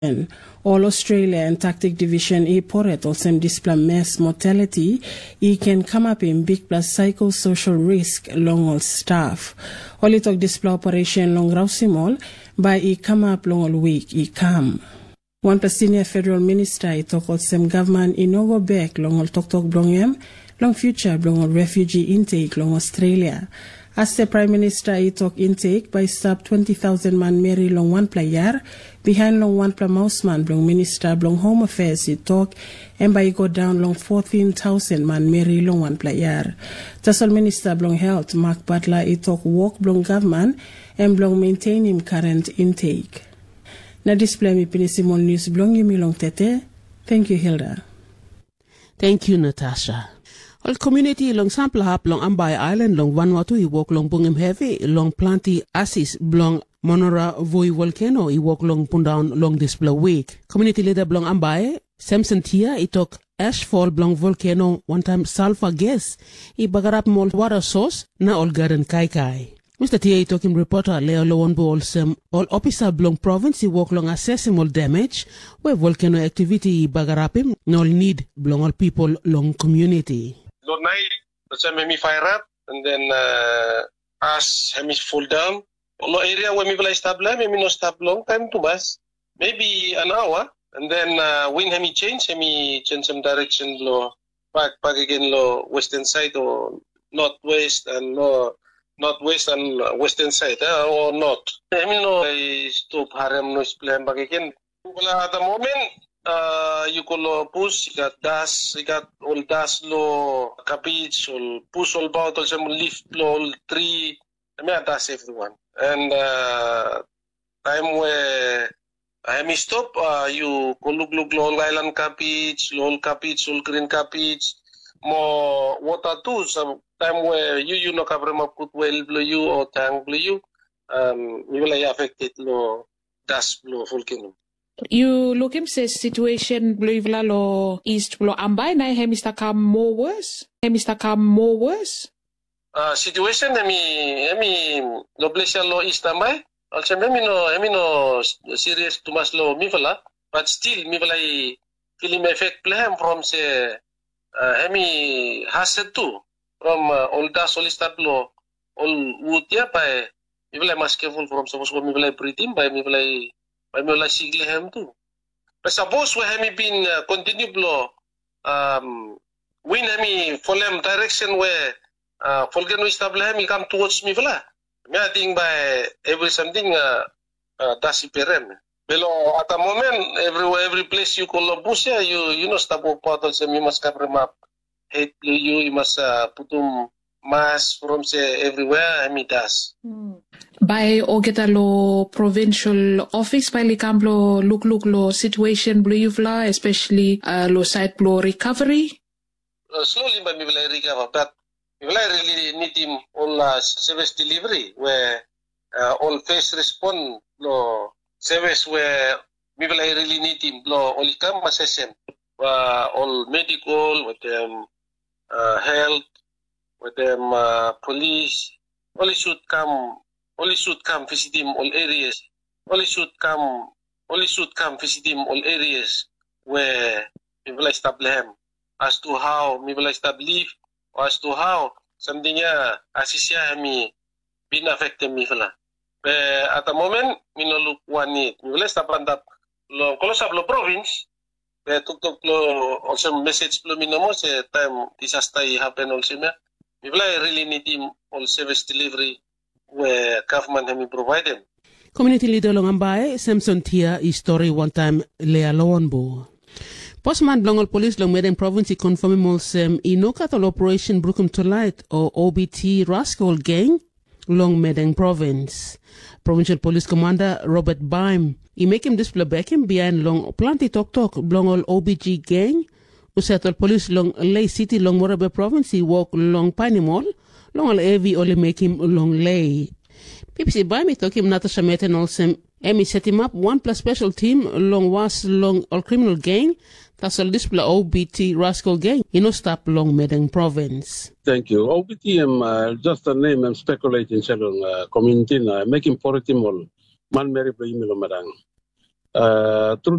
All Australia and Tactic Division e poret also display mass mortality e can come up in big plus psychosocial risk long all staff. All it display operation long rausimol by e come up long all week e come. One plus senior federal minister e talk out some government in over back long all talk blong long future long all refugee intake long Australia. As the Prime Minister he talk intake by stop 20,000 man Mary long one player behind long one pla mouse man long Minister long Home Affairs he talk and by go down long 14,000 man Mary long one player. Tasol Minister long Health Mark Butler he talk walk long government and long maintain him current intake. Na display mi pinisimol news blong yumi long tete. Thank you, Hilda. Thank you, Natasha. All community long sample hap long Ambai Island long Vanuatu I walk long Bungim Heavy long Planti Assis long Monora Voi Volcano I walk long Pundown long display week. Community leader blong Ambai Samson Tia I talk ashfall blong volcano one time sulfur gas I bagarap mol water source na all garden kai kai. Mr. Tia I talk him reporter Leo Lowonbo all officer blong province I walk long assessing all damage where volcano activity I bagarapim no need blong all people long community. Lord night, the time me fire up, and then as me fall down. No area where me will stop me no stop long time to bus, maybe an hour, and then wind me change some direction low back again low western side or northwest and northwest and western side or north. I mean no I stop harem no plan back again. At the moment. You could push, you got dust, you got all dust, low cabbage, all push all bottle, some lift, all tree. I mean, that's everyone. And time where I may stop, you could look all island cabbage, all green cabbage, more water too. Some time where you know cover up put well blue you or tank blue you will affect low dust blow volcano. You look him says situation blue lo east blow Ambai na hemista come more worse. Situation no place lo east Ambai. Also no serious too much lo mivala, but still mivala film effect play from say hazard too from all dust all stablo all wood ya by mivala mas careful from suppose mivala breathing by mivala sigle hem too. But suppose we have been continue blow win follow direction where volcano stable hem come towards me vela. I think by every something dasi perem. Below at the moment every place you call busya you know stop portals you must cover map. Hate you must put mass from say everywhere does. By ogeta lo provincial office by likamblo look lo situation blue yuvla especially lo site blow recovery. Slowly by me will recover, but we will really need him all service delivery where all face respond lo service where we will really need him blow all come session all medical with them health with them police only should come visit him all areas. Only should come visit him all areas where people establish him. As to how people establish or as to how something asisya me been affected me fela. At the moment me no look one need. Me will establish lo kalau sablo province. Tuk lo also message lo minamo say time disaster happen also me. We really need him all service delivery where government have provided. Community leader long Ambai Samson Tia is story one time Lea Lowonbo. Postman long all police long Medan province confirming molsem inokatol operation Brookham to Light or OBT Rascal gang long Medan province. Provincial Police Commander Robert Baim he make him display back him behind long plenty talk long all OBG gang. Usetol police long Lay City long Morabe province he walk long Panimol long all AV only make him long lay. PPC by me talk him Natasha Meten also Emi set him up 1+ special team long was long all criminal gang that's all display OBT Rascal gang stop long Medan province. Thank you. OBT just a name I'm speculating long community making for him all man Mary Bray Milomedang. Through